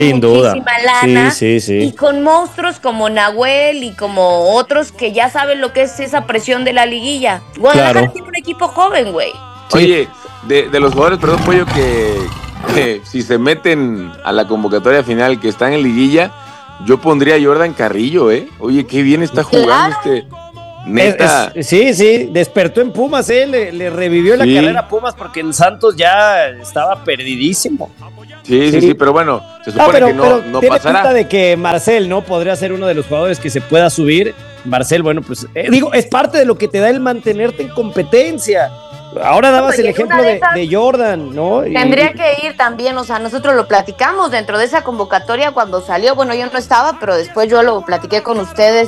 Sin duda. muchísima lana. Sí. Y con monstruos como Nahuel y como otros que ya saben lo que es esa presión de la liguilla. Guadalajara Claro. tiene un equipo joven, güey. Sí. Oye, de los jugadores, perdón, Pollo, que si se meten a la convocatoria final, que están en liguilla, yo pondría a Jordan Carrillo, ¿eh? Oye, qué bien está jugando neta. Sí, despertó en Pumas, le revivió la Sí. carrera a Pumas porque en Santos ya estaba perdidísimo. Sí, pero bueno, se supone que no tiene pasará. pinta de que Marcel, ¿no? Podría ser uno de los jugadores que se pueda subir. Marcel, bueno, pues es parte de lo que te da el mantenerte en competencia. Ahora dabas el ejemplo de Jordan, ¿no? Tendría que ir también, o sea, nosotros lo platicamos dentro de esa convocatoria cuando salió. Bueno, yo no estaba, pero después yo lo platiqué con ustedes.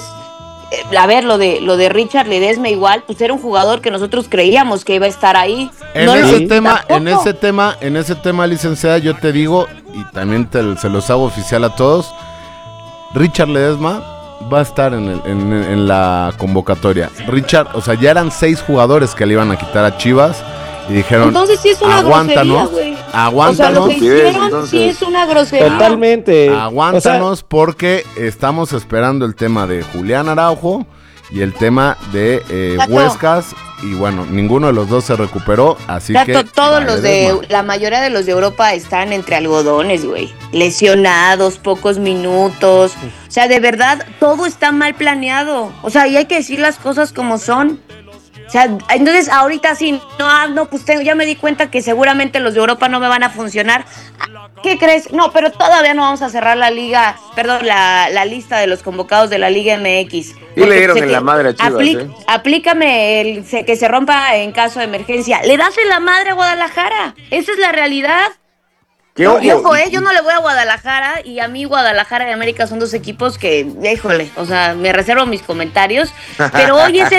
A ver, lo de Richard Ledesma igual, pues era un jugador que nosotros creíamos que iba a estar ahí. En No lo ese vi tema, tampoco. en ese tema, licenciada, yo te digo, y también se los hago oficial a todos, Richard Ledesma va a estar en la convocatoria. Richard, o sea, ya eran 6 jugadores que le iban a quitar a Chivas y dijeron, Entonces sí es una aguántanos, grosería, güey. aguántanos. O sea, lo que hicieron Entonces, sí es una grosería. Totalmente. Aguántanos porque estamos esperando el tema de Julián Araujo y el tema de Exacto. Huescas y bueno, ninguno de los dos se recuperó, así Ya que todos vale, los la mayoría de los de Europa están entre algodones, güey. Lesionados, pocos minutos. O sea, de verdad, todo está mal planeado. O sea, y hay que decir las cosas como son. O sea, entonces ahorita sí, no, pues ya me di cuenta que seguramente los de Europa no me van a funcionar. ¿Qué crees? No, pero todavía no vamos a cerrar la liga, perdón, la lista de los convocados de la Liga MX. Y le dieron en la madre a Chivas, Aplícame que se rompa en caso de emergencia. Le das en la madre a Guadalajara. Esa es la realidad. ¿Qué No, ojo? y ojo, yo no le voy a Guadalajara y a mí Guadalajara y América son dos equipos que, híjole, o sea, me reservo mis comentarios, pero hoy esa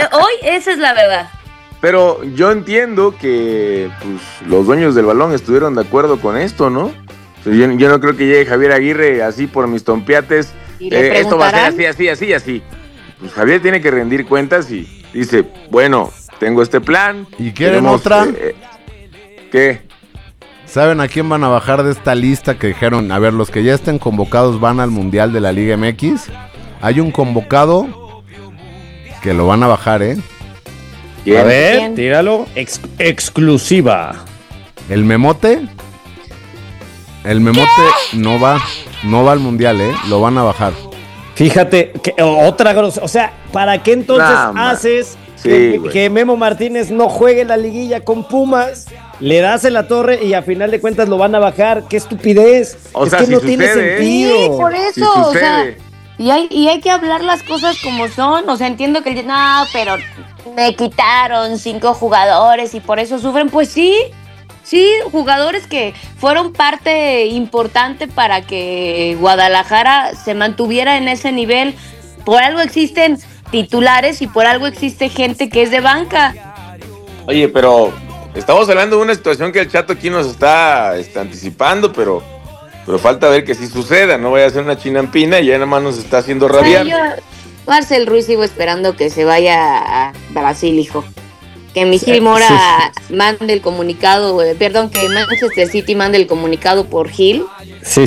es la verdad. Pero yo entiendo que pues, los dueños del balón estuvieron de acuerdo con esto, ¿no? O sea, yo no creo que llegue Javier Aguirre así por mis tompiates. Y le Esto va a ser preguntarán. así. Pues Javier tiene que rendir cuentas y dice, bueno, tengo este plan. ¿Y quieren tenemos, otra? ¿Qué? ¿Saben a quién van a bajar de esta lista que dijeron? A ver, los que ya estén convocados van al Mundial de la Liga MX. Hay un convocado que lo van a bajar, ¿eh? ¿Quién? A ver, ¿Quién? tíralo. Exclusiva. El Memote. El Memote no va al Mundial, ¿eh? Lo van a bajar. Fíjate, que otra grosería. O sea, ¿para qué entonces Nah, man. haces Sí, güey. que Memo Martínez no juegue la liguilla con Pumas? Le das en la torre y a final de cuentas lo van a bajar. ¡Qué estupidez! O es sea, que si no tiene sucede, ¿eh? sentido. Sí, por eso, Si o sea, sucede. y hay que hablar las cosas como son. O sea, entiendo que no, pero me quitaron 5 jugadores y por eso sufren. Pues sí, jugadores que fueron parte importante para que Guadalajara se mantuviera en ese nivel. Por algo existen titulares y por algo existe gente que es de banca. Oye, pero estamos hablando de una situación que el Chato aquí nos está anticipando, pero falta ver que sí suceda. No vaya a ser una chinampina y ya nada más nos está haciendo rabiar. Yo, Marcel Ruiz, sigo esperando que se vaya a Brasil, hijo. Que Miguel Mora mande el comunicado, perdón, que Manchester City mande el comunicado por Gil. Sí.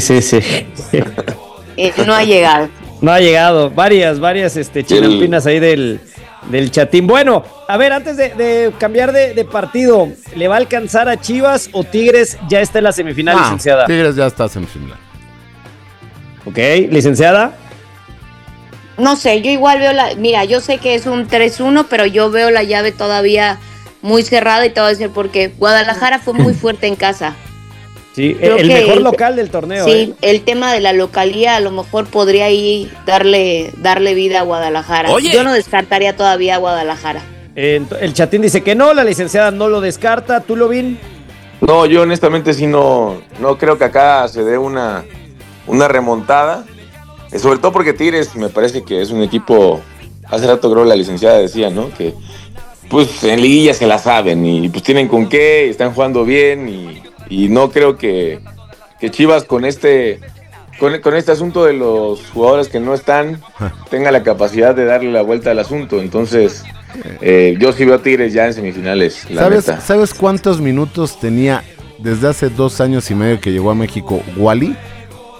No ha llegado. No ha llegado. Varias chinampinas ahí del chatín. Bueno, a ver, antes de cambiar de partido, ¿le va a alcanzar a Chivas o Tigres ya está en la semifinal, licenciada? Tigres ya está semifinal. Ok, licenciada. No sé, yo igual veo mira, yo sé que es un 3-1, pero yo veo la llave todavía muy cerrada y te voy a decir porque Guadalajara fue muy fuerte en casa. Sí, Creo el que mejor local del torneo. Sí, el tema de la localía a lo mejor podría ahí darle vida a Guadalajara. Oye. Yo no descartaría todavía a Guadalajara. El chatín dice que no, la licenciada no lo descarta. ¿Tú lo vi? No, yo honestamente sí no creo que acá se dé una remontada. Sobre todo porque Tigres me parece que es un equipo, hace rato creo la licenciada decía, ¿no? Que pues en liguilla se la saben y pues tienen con qué, están jugando bien y no creo que Chivas con este asunto de los jugadores que no están tenga la capacidad de darle la vuelta al asunto. Entonces yo sí veo a Tigres ya en semifinales, la neta. ¿Sabes cuántos minutos tenía desde hace 2 años y medio que llegó a México Wally?